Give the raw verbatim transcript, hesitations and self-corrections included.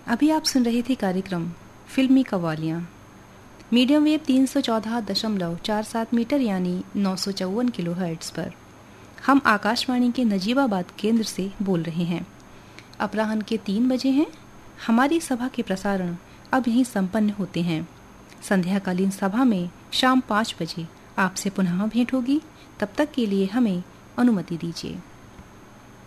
अभी आप सुन रहे थे कार्यक्रम फिल्मी कव्वालियाँ मीडियम वेव तीन सौ चौदह दशमलव चार सात मीटर यानी नौ सौ चौवन किलो हर्ट्ज़ पर। हम आकाशवाणी के नजीबाबाद केंद्र से बोल रहे हैं। अपराह्न के तीन बजे हैं। हमारी सभा के प्रसारण अब यहीं संपन्न होते हैं। संध्याकालीन सभा में शाम पाँच बजे आपसे पुनः भेंट होगी। तब तक के लिए हमें अनुमति दीजिए।